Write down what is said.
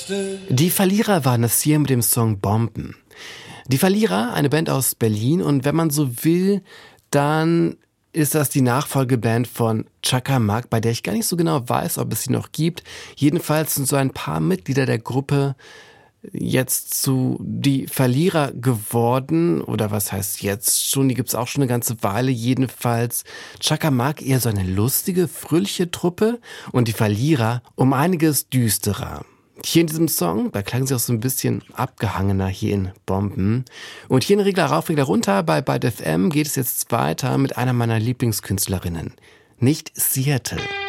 Die Verlierer waren das hier mit dem Song Bomben. Die Verlierer, eine Band aus Berlin, und wenn man so will, dann ist das die Nachfolgeband von Chaka Mak, bei der ich gar nicht so genau weiß, ob es sie noch gibt. Jedenfalls sind so ein paar Mitglieder der Gruppe jetzt zu die Verlierer geworden, oder was heißt jetzt schon, die gibt's auch schon eine ganze Weile. Jedenfalls Chaka Mak eher so eine lustige, fröhliche Truppe und die Verlierer um einiges düsterer. Hier in diesem Song, da klang sie auch so ein bisschen abgehangener hier in Bomben. Und hier in Regler rauf, Regler runter bei FM geht es jetzt weiter mit einer meiner Lieblingskünstlerinnen, nicht Seattle.